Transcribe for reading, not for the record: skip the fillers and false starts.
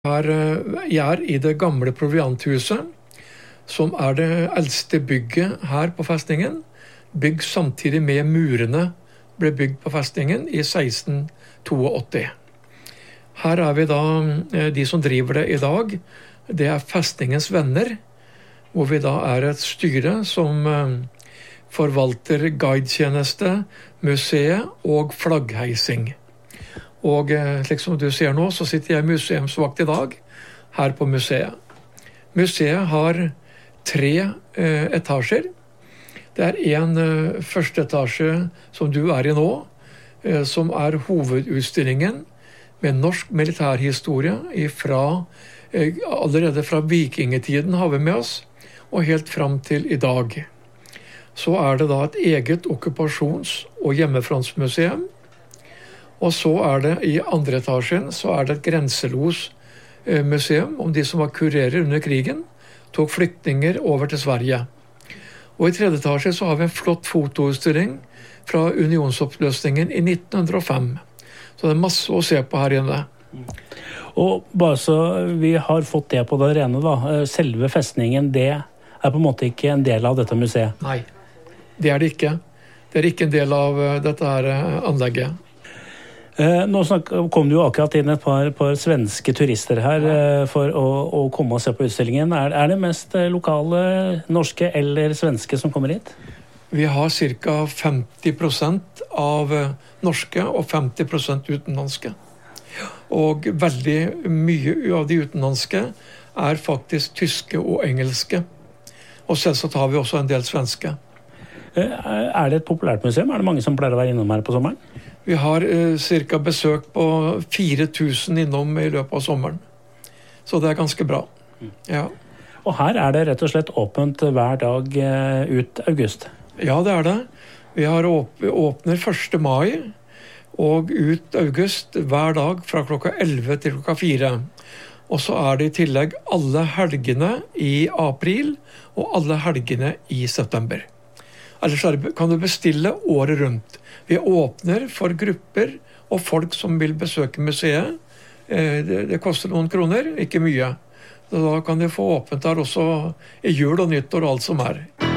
Jeg er i det gamle provianthuset, som er det eldste bygget her på festningen. Bygg samtidig med murene ble bygd på festningen i 1682. Her er vi da, de som driver det i dag, det er festningens venner, hvor vi da er et styre som forvalter guidetjeneste, museet og flaggheising. Og slik som du ser nå, så sitter jeg museumsvakt i dag her på museet. Museet har 3 etasjer. Det er en første etasje som du er i nå, som er hovedutstillingen med norsk militærhistorie allerede fra vikingetiden har vi med oss, og helt fram til i dag. Så er det da et eget okkupasjons- og hjemmefrontsmuseum. Og så er det i andre etasjen så er det et grenselosmuseum om de som var kurerer under krigen, tok flyktninger over til Sverige. Og i tredje etasje så har vi en flott fotoutstilling fra unionsoppløsningen i 1905. Så det er masse å se på her inne. Og bare så vi har fått det på det rene da, selve festningen, det er på en måte ikke en del av dette museet? Nei, det er det ikke. Det er ikke en del av dette her anlegget. Nå kom det jo akkurat inn et par svenske turister her for å komme og se på utstillingen. Er det mest lokale, norske eller svenske som kommer hit? Vi har ca. 50% av norske og 50% utenlandske. Og veldig mye av de utenlandske er faktisk tyske og engelske. Og selvsagt har vi også en del svenske. Er det et populært museum? Er det mange som pleier å være innom her på sommeren? Vi har cirka besøk på 4000 innom i løpet av sommeren. Så det er ganske bra. Ja. Og her er det rett og slett åpent hver dag ut august? Ja, det er det. Vi har åpner 1. mai og ut august hver dag fra klokka 11 til klokka 4. Og så er det i tillegg alle helgene i april og alle helgene i september. Ellers kan du bestille året rundt. Vi åpner for grupper og folk som vil besøke museet. Det koster noen kroner, ikke mye. Så da kan de få åpent der også i jul og nyttår og alt som er.